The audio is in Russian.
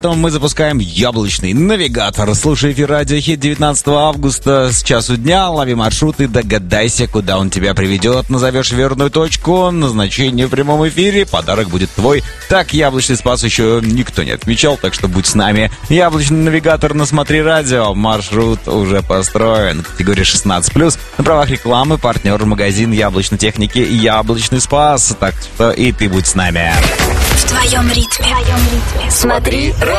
Мы запускаем яблочный навигатор. Слушай эфир радио Хит 19 августа с часу дня. Лови маршрут и догадайся, куда он тебя приведет. Назовешь верную точку, назначение в прямом эфире, подарок будет твой. Так, яблочный спас еще никто не отмечал, так что будь с нами. Яблочный навигатор на Смотри Радио. Маршрут уже построен. Категория 16+. На правах рекламы партнер магазин яблочной техники Яблочный спас. Так что и ты будь с нами. В твоем ритме. Смотри Радио.